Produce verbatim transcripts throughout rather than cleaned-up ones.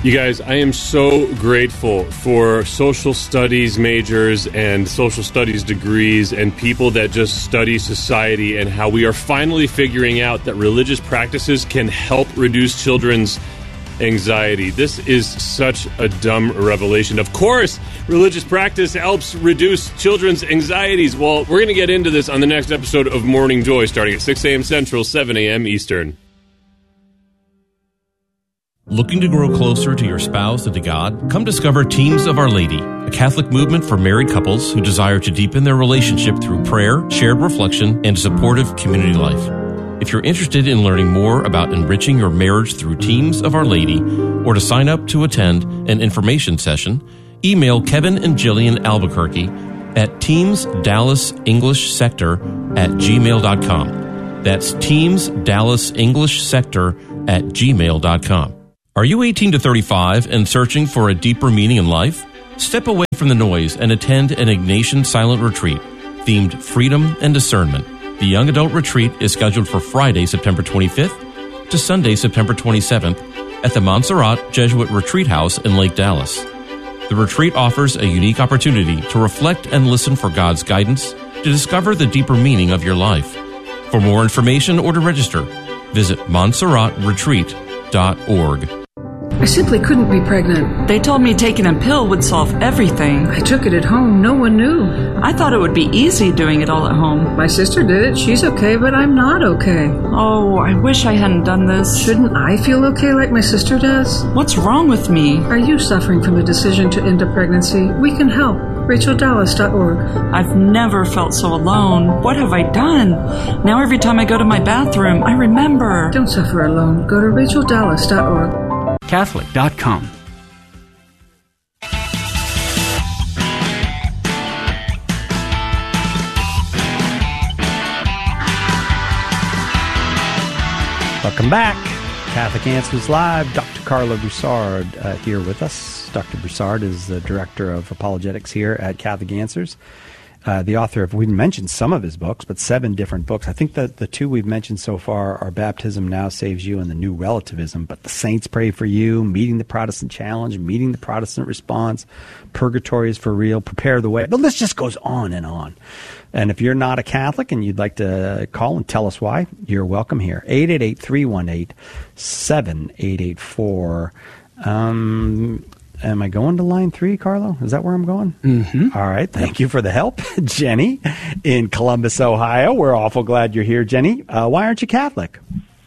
You guys, I am so grateful for social studies majors and social studies degrees and people that just study society and how we are finally figuring out that religious practices can help reduce children's anxiety. This is such a dumb revelation. Of course, religious practice helps reduce children's anxieties. Well, we're going to get into this on the next episode of Morning Joy, starting at six a.m. Central, seven a.m. Eastern. Looking to grow closer to your spouse and to God? Come discover Teams of Our Lady, a Catholic movement for married couples who desire to deepen their relationship through prayer, shared reflection, and supportive community life. If you're interested in learning more about enriching your marriage through Teams of Our Lady, or to sign up to attend an information session, email Kevin and Jillian Albuquerque at teams dallas english sector at gmail dot com. That's teams dallas english sector at gmail dot com. Are you eighteen to thirty-five and searching for a deeper meaning in life? Step away from the noise and attend an Ignatian silent retreat themed Freedom and Discernment. The Young Adult Retreat is scheduled for Friday, September twenty-fifth to Sunday, September twenty-seventh at the Montserrat Jesuit Retreat House in Lake Dallas. The retreat offers a unique opportunity to reflect and listen for God's guidance to discover the deeper meaning of your life. For more information or to register, visit montserrat retreat dot org. I simply couldn't be pregnant. They told me taking a pill would solve everything. I took it at home. No one knew. I thought it would be easy doing it all at home. My sister did it. She's okay, but I'm not okay. Oh, I wish I hadn't done this. Shouldn't I feel okay like my sister does? What's wrong with me? Are you suffering from a decision to end a pregnancy? We can help. rachel dallas dot org. I've never felt so alone. What have I done? Now every time I go to my bathroom, I remember. Don't suffer alone. Go to rachel dallas dot org. Catholic dot com. Welcome back. Catholic Answers Live. Doctor Carla Broussard uh, here with us. Doctor Broussard is the Director of Apologetics here at Catholic Answers. Uh, the author of, we mentioned some of his books, but seven different books. I think that the two we've mentioned so far are Baptism Now Saves You and The New Relativism, but The Saints Pray for You, Meeting the Protestant Challenge, Meeting the Protestant Response, Purgatory is for Real, Prepare the Way. The list just goes on and on. And if you're not a Catholic and you'd like to call and tell us why, you're welcome here. eight eight eight, three one eight, seven eight eight four. Um... Am I going to line three, Carlo? Is that where I'm going? Mm-hmm. All right. Thank you for the help. Jenny in Columbus, Ohio. We're awful glad you're here, Jenny. Uh, why aren't you Catholic?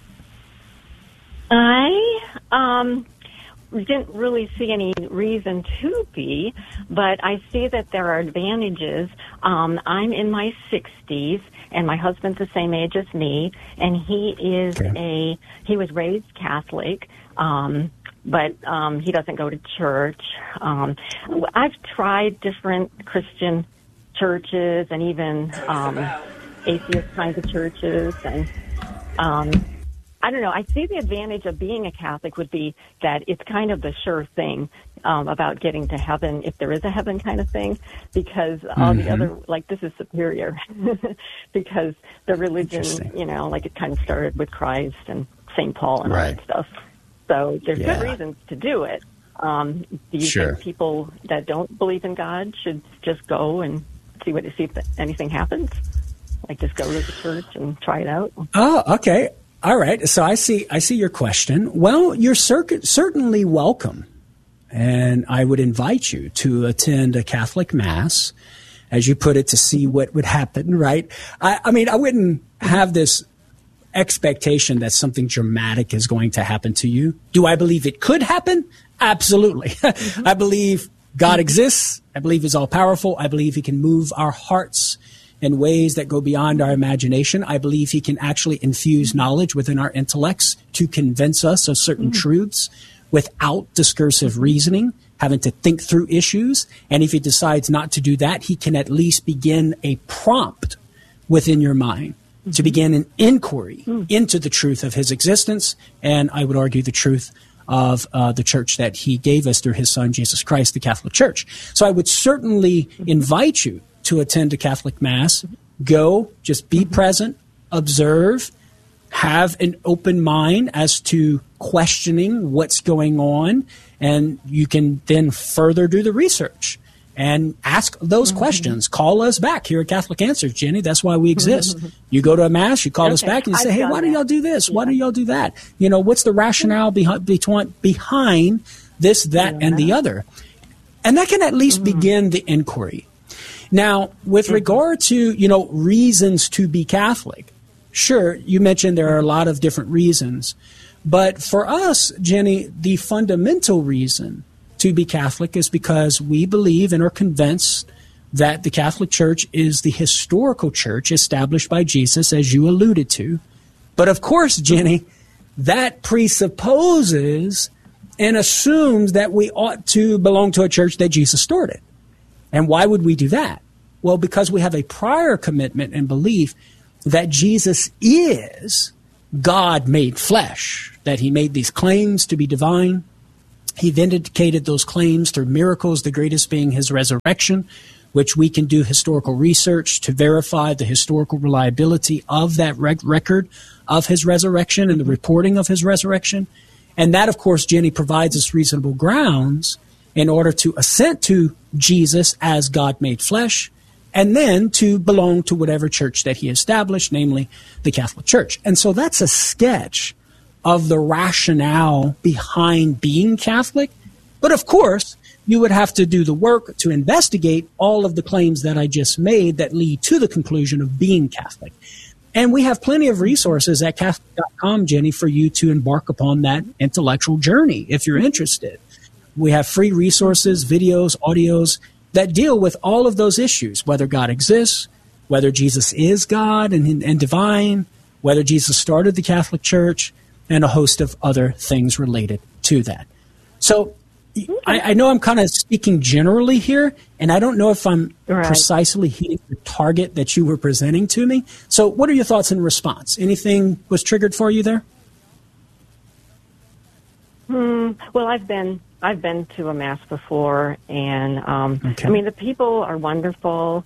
I um, didn't really see any reason to be, but I see that there are advantages. Um, I'm in my sixties, and my husband's the same age as me, and he is okay. a, he was raised Catholic, um, but um, he doesn't go to church. Um, I've tried different Christian churches and even um, atheist kinds of churches. And um, I don't know. I see the advantage of being a Catholic would be that it's kind of the sure thing um, about getting to heaven, if there is a heaven kind of thing, because all mm-hmm. the other, like this is superior, because the religion, you know, like it kind of started with Christ and Saint Paul and right. all that stuff. So there's yeah. good reasons to do it. Um, do you sure. think people that don't believe in God should just go and see what see if anything happens? Like just go to the church and try it out? Oh, okay. All right. So I see I see your question. Well, you're cer- certainly welcome. And I would invite you to attend a Catholic Mass, as you put it, to see what would happen, right? I, I mean, I wouldn't have this expectation that something dramatic is going to happen to you. Do I believe it could happen? Absolutely. Mm-hmm. I believe God exists. I believe he's all powerful. I believe he can move our hearts in ways that go beyond our imagination. I believe he can actually infuse knowledge within our intellects to convince us of certain mm-hmm. truths without discursive mm-hmm. reasoning, having to think through issues. And if he decides not to do that, he can at least begin a prompt within your mind to begin an inquiry mm. into the truth of his existence, and I would argue the truth of uh, the church that he gave us through his son, Jesus Christ, the Catholic Church. So I would certainly invite you to attend a Catholic Mass. Go, just be mm-hmm. present, observe, have an open mind as to questioning what's going on, and you can then further do the research and ask those mm-hmm. questions. Call us back here at Catholic Answers, Jenny. That's why we exist. Mm-hmm. You go to a mass, you call okay. us back, and you say, I've hey, why that. do y'all do this? Yeah. Why do y'all do that? You know, what's the rationale behind, behind this, that, yeah. and the other? And that can at least mm-hmm. begin the inquiry. Now, with mm-hmm. regard to, you know, reasons to be Catholic, sure, you mentioned there are a lot of different reasons. But for us, Jenny, the fundamental reason to be Catholic is because we believe and are convinced that the Catholic Church is the historical church established by Jesus, as you alluded to. But of course, Jenny, that presupposes and assumes that we ought to belong to a church that Jesus started. And why would we do that? Well, because we have a prior commitment and belief that Jesus is God made flesh, that he made these claims to be divine. He vindicated those claims through miracles, the greatest being his resurrection, which we can do historical research to verify the historical reliability of that rec- record of his resurrection and the reporting of his resurrection. And that, of course, Jenny, provides us reasonable grounds in order to assent to Jesus as God made flesh, and then to belong to whatever church that he established, namely the Catholic Church. And so that's a sketch of the rationale behind being Catholic. But of course, you would have to do the work to investigate all of the claims that I just made that lead to the conclusion of being Catholic. And we have plenty of resources at Catholic dot com, Jenny, for you to embark upon that intellectual journey if you're interested. We have free resources, videos, audios that deal with all of those issues, whether God exists, whether Jesus is God and, and divine, whether Jesus started the Catholic Church, and a host of other things related to that. So I, I know I'm kind of speaking generally here, and I don't know if I'm right. precisely hitting the target that you were presenting to me. So what are your thoughts in response? Anything was triggered for you there? Hmm. Well, I've been I've been to a mass before, and um, okay. I mean the people are wonderful.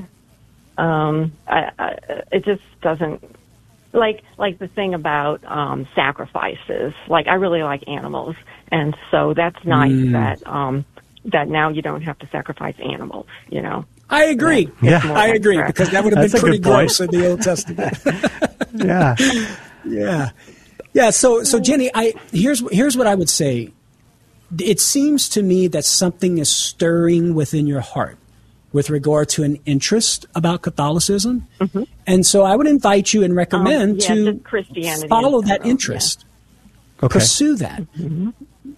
um, I, I, it just doesn't like like the thing about um, sacrifices. Like I really like animals, and so that's nice mm. that um, that now you don't have to sacrifice animals. You know. I agree. Yeah, I agree because that would have been pretty gross in the Old Testament. yeah, yeah. Yeah, so so Jenny, I here's here's what I would say. It seems to me that something is stirring within your heart with regard to an interest about Catholicism, mm-hmm. and so I would invite you and recommend um, yeah, to Christianity follow that interest, yeah. okay. pursue that. Mm-hmm.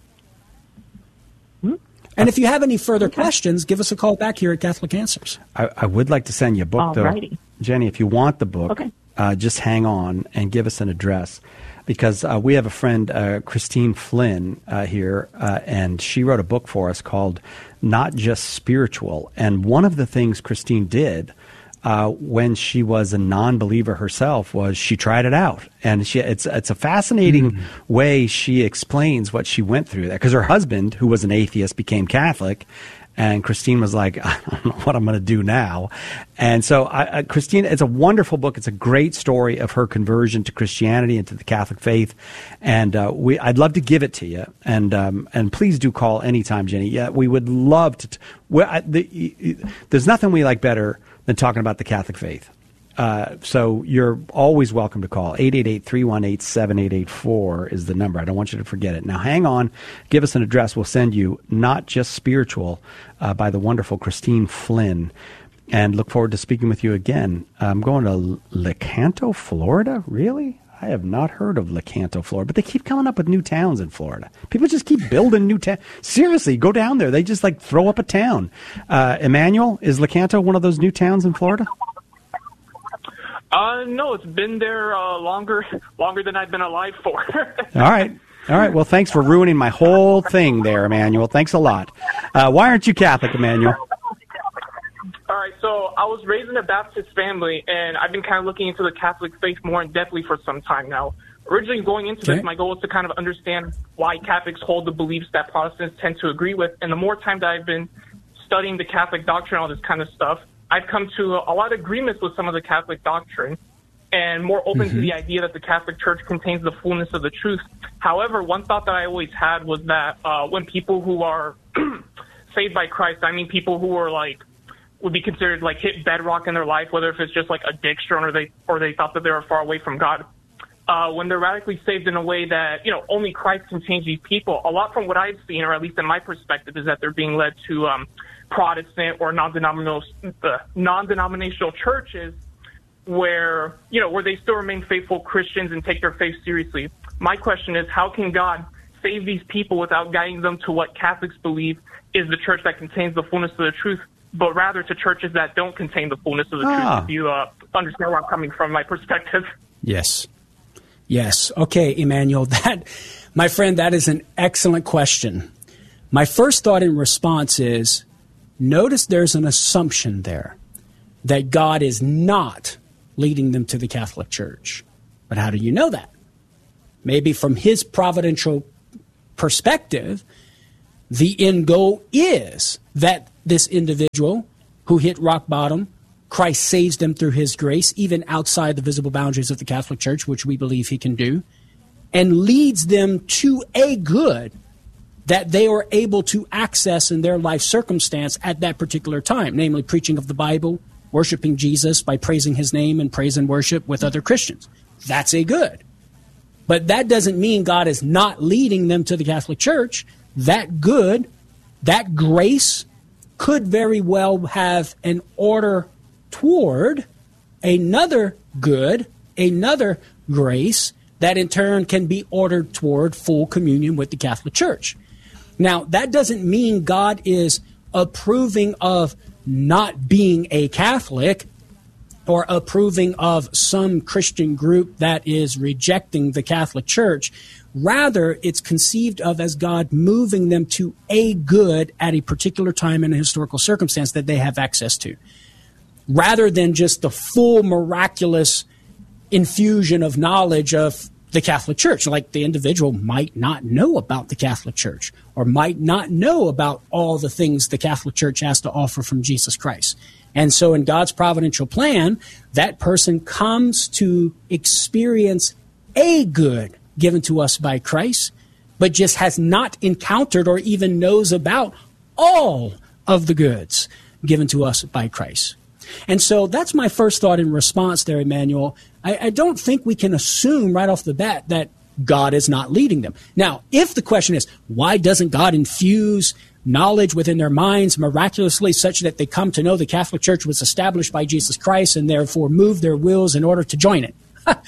Mm-hmm. And if you have any further okay. questions, give us a call back here at Catholic Answers. I, I would like to send you a book, Alrighty. though, Jenny. If you want the book, okay. uh, just hang on and give us an address. Because uh, we have a friend, uh, Christine Flynn, uh, here, uh, and she wrote a book for us called Not Just Spiritual. And one of the things Christine did uh, when she was a non-believer herself was she tried it out. And she, it's it's a fascinating mm. way she explains what she went through. Because her husband, who was an atheist, became Catholic. And Christine was like, I don't know what I'm going to do now. And so, I, I, Christine, it's a wonderful book. It's a great story of her conversion to Christianity and to the Catholic faith. And uh, we, I'd love to give it to you. And um, and please do call anytime, Jenny. Yeah, we would love to. T- we, I, the, there's nothing we like better than talking about the Catholic faith. Uh, so you're always welcome to call. eight eight eight, three one eight, seven eight eight four is the number. I don't want you to forget it. Now, hang on. Give us an address. We'll send you Not Just Spiritual uh, by the wonderful Christine Flynn. And look forward to speaking with you again. I'm going to Lecanto, Florida? Really? I have not heard of Lecanto, Florida. But they keep coming up with new towns in Florida. People just keep building new towns. Seriously, go down there. They just like throw up a town. Uh, Emmanuel, is Lecanto one of those new towns in Florida? Uh, no, it's been there uh, longer longer than I've been alive for. All right. All right. Well, thanks for ruining my whole thing there, Emmanuel. Thanks a lot. Uh, why aren't you Catholic, Emmanuel? All right. So I was raised in a Baptist family, and I've been kind of looking into the Catholic faith more in depthly for some time now. Originally going into okay. this, my goal was to kind of understand why Catholics hold the beliefs that Protestants tend to agree with. And the more time that I've been studying the Catholic doctrine, all this kind of stuff, I've come to a lot of agreements with some of the Catholic doctrine. and more open Mm-hmm. to the idea that the Catholic Church contains the fullness of the truth. However, one thought that I always had was that uh, when people who are saved by Christ, I mean people who are like would be considered like hit bedrock in their life, whether if it's just like addiction or they or they thought that they were far away from God. Uh, when they're radically saved in a way that, you know, only Christ can change these people, a lot from what I've seen, or at least in my perspective, is that they're being led to um, Protestant or non-denominational, uh, non-denominational churches where, you know, where they still remain faithful Christians and take their faith seriously. My question is, how can God save these people without guiding them to what Catholics believe is the church that contains the fullness of the truth, but rather to churches that don't contain the fullness of the Ah. truth, if you uh, understand where I'm coming from, my perspective? Yes. Yes. Okay, Emmanuel, that, my friend, that is an excellent question. My first thought in response is, notice there's an assumption there that God is not leading them to the Catholic Church. But how do you know that? Maybe from his providential perspective, the end goal is that this individual who hit rock bottom, Christ saves them through his grace, even outside the visible boundaries of the Catholic Church, which we believe he can do, and leads them to a good that they are able to access in their life circumstance at that particular time, namely preaching of the Bible, worshiping Jesus by praising his name and praise and worship with other Christians. That's a good. But that doesn't mean God is not leading them to the Catholic Church. That good, that grace could very well have an order toward another good, another grace that in turn can be ordered toward full communion with the Catholic Church. Now, that doesn't mean God is approving of not being a Catholic or approving of some Christian group that is rejecting the Catholic Church. Rather, it's conceived of as God moving them to a good at a particular time in a historical circumstance that they have access to, rather than just the full miraculous infusion of knowledge of the Catholic Church. Like the individual might not know about the Catholic Church or might not know about all the things the Catholic Church has to offer from Jesus Christ. And so in God's providential plan, that person comes to experience a good given to us by Christ, but just has not encountered or even knows about all of the goods given to us by Christ. And so that's my first thought in response there, Emmanuel. I, I don't think we can assume right off the bat that God is not leading them. Now, if the question is, why doesn't God infuse knowledge within their minds miraculously such that they come to know the Catholic Church was established by Jesus Christ and therefore move their wills in order to join it?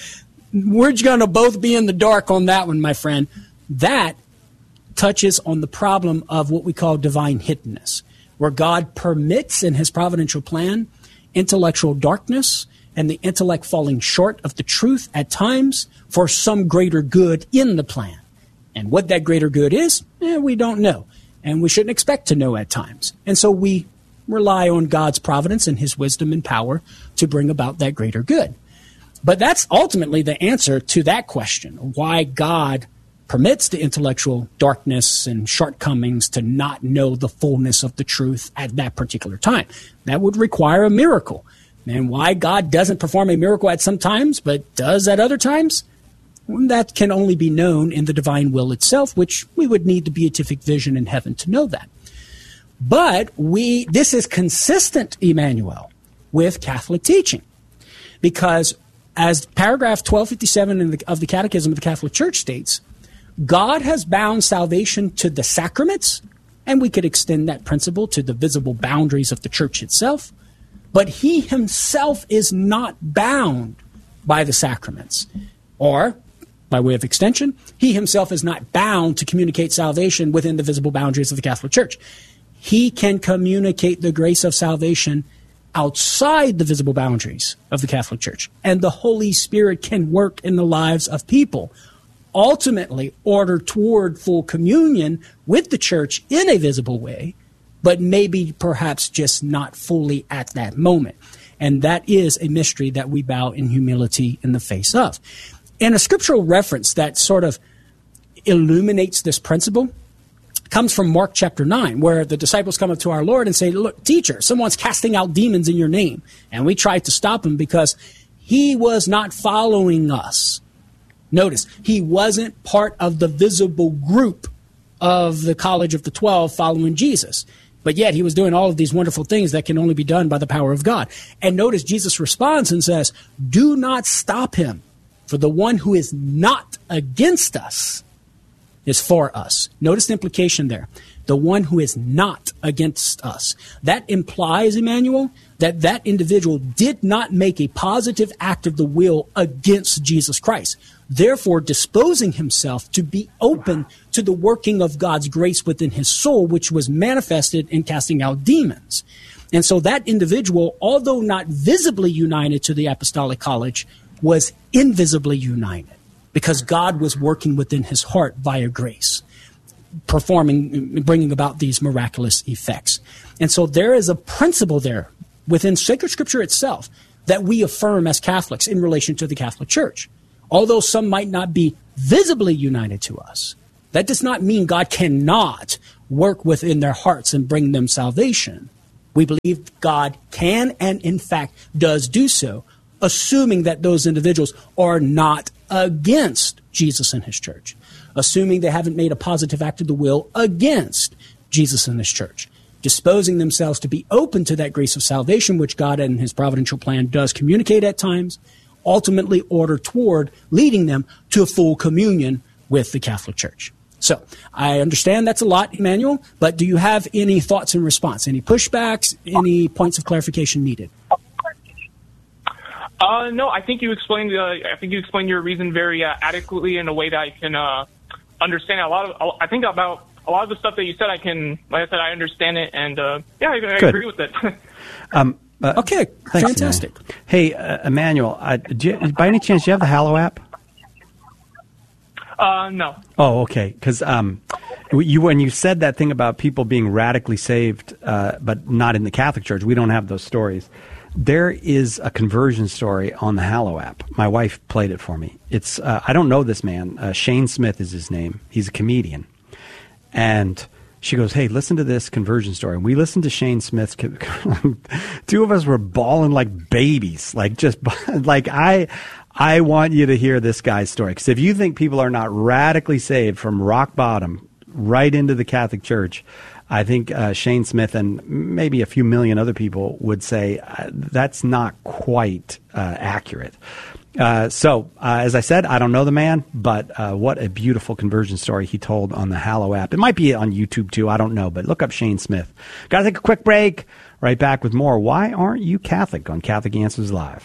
We're going to both be in the dark on that one, my friend. That touches on the problem of what we call divine hiddenness, where God permits in his providential plan intellectual darkness and the intellect falling short of the truth at times for some greater good in the plan. And what that greater good is, eh, we don't know. And we shouldn't expect to know at times. And so we rely on God's providence and his wisdom and power to bring about that greater good. But that's ultimately the answer to that question, why God permits the intellectual darkness and shortcomings to not know the fullness of the truth at that particular time. That would require a miracle. And why God doesn't perform a miracle at some times, but does at other times, that can only be known in the divine will itself, which we would need the beatific vision in heaven to know that. But we, this is consistent, Emmanuel, with Catholic teaching, because as paragraph twelve fifty-seven in the, of the Catechism of the Catholic Church states, God has bound salvation to the sacraments, and we could extend that principle to the visible boundaries of the church itself, but he himself is not bound by the sacraments. Or, by way of extension, he himself is not bound to communicate salvation within the visible boundaries of the Catholic Church. He can communicate the grace of salvation outside the visible boundaries of the Catholic Church. And the Holy Spirit can work in the lives of people, ultimately order toward full communion with the church in a visible way, but maybe perhaps just not fully at that moment. And that is a mystery that we bow in humility in the face of. And a scriptural reference that sort of illuminates this principle comes from Mark chapter nine, where the disciples come up to our Lord and say, look, teacher, someone's casting out demons in your name. And we tried to stop him because he was not following us. Notice, he wasn't part of the visible group of the College of the Twelve following Jesus. But yet he was doing all of these wonderful things that can only be done by the power of God. And notice Jesus responds and says, do not stop him, for the one who is not against us is for us. Notice the implication there. The one who is not against us. That implies, Emmanuel, that that individual did not make a positive act of the will against Jesus Christ, therefore disposing himself to be open to the working of God's grace within his soul, which was manifested in casting out demons. And so that individual, although not visibly united to the Apostolic College, was invisibly united because God was working within his heart via grace, performing, bringing about these miraculous effects. And so there is a principle there within sacred scripture itself that we affirm as Catholics in relation to the Catholic Church. Although some might not be visibly united to us, that does not mean God cannot work within their hearts and bring them salvation. We believe God can and in fact does do so, assuming that those individuals are not against Jesus and his church, assuming they haven't made a positive act of the will against Jesus and his church, disposing themselves to be open to that grace of salvation, which God in his providential plan does communicate at times, ultimately order toward leading them to a full communion with the Catholic Church. So I understand that's a lot, Emmanuel, but do you have any thoughts in response, any pushbacks, any points of clarification needed? Uh, no, I think you explained. Uh, I think you explained your reason very uh, adequately in a way that I can uh, understand. A lot of. I think about a lot of the stuff that you said. I can, like I said, I understand it, and uh, yeah, I, I agree with it. um, uh, okay, thanks, fantastic. Emmanuel. Hey, uh, Emmanuel, uh, do you, by any chance, do you have the Hallow app? Uh, no. Oh, okay. Because um, you when you said that thing about people being radically saved, uh, but not in the Catholic Church, we don't have those stories. There is a conversion story on the Hallow app. My wife played it for me. It's uh, I don't know this man. Uh, Shane Smith is his name. He's a comedian. And she goes, hey, listen to this conversion story. And we listened to Shane Smith's. Two of us were bawling like babies. Like just like I I want you to hear this guy's story. Because if you think people are not radically saved from rock bottom right into the Catholic Church, I think uh, Shane Smith and maybe a few million other people would say uh, that's not quite uh, accurate. Uh, so, uh, as I said, I don't know the man, but uh, what a beautiful conversion story he told on the Hallow app. It might be on YouTube, too. I don't know, but look up Shane Smith. Got to take a quick break. Right back with more. Why aren't you Catholic on Catholic Answers Live?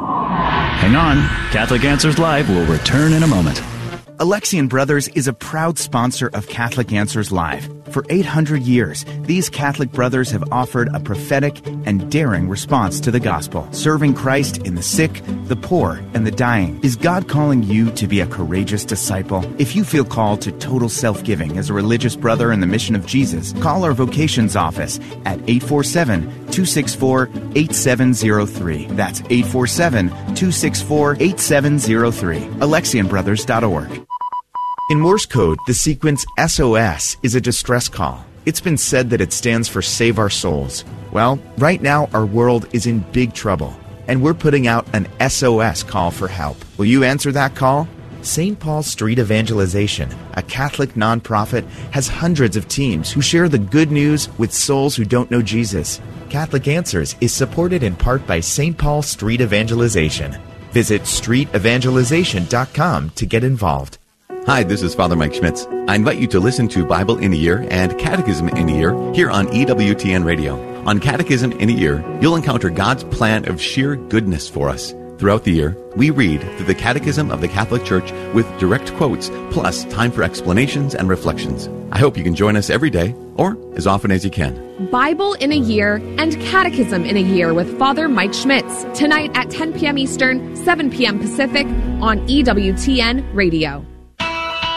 Hang on. Catholic Answers Live will return in a moment. Alexian Brothers is a proud sponsor of Catholic Answers Live. For eight hundred years, these Catholic brothers have offered a prophetic and daring response to the gospel, serving Christ in the sick, the poor, and the dying. Is God calling you to be a courageous disciple? If you feel called to total self-giving as a religious brother in the mission of Jesus, call our vocations office at eight four seven, two six four, eight seven zero three. That's eight four seven, two six four, eight seven zero three. Alexian Brothers dot org. In Morse code, the sequence S O S is a distress call. It's been said that it stands for Save Our Souls. Well, right now our world is in big trouble, and we're putting out an S O S call for help. Will you answer that call? Saint Paul Street Evangelization, a Catholic nonprofit, has hundreds of teams who share the good news with souls who don't know Jesus. Catholic Answers is supported in part by Saint Paul Street Evangelization. Visit street evangelization dot com to get involved. Hi, this is Father Mike Schmitz. I invite you to listen to Bible in a Year and Catechism in a Year here on E W T N Radio. On Catechism in a Year, you'll encounter God's plan of sheer goodness for us. Throughout the year, we read through the Catechism of the Catholic Church with direct quotes, plus time for explanations and reflections. I hope you can join us every day, or as often as you can. Bible in a Year and Catechism in a Year with Father Mike Schmitz, tonight at ten p.m. Eastern, seven p.m. Pacific on E W T N Radio.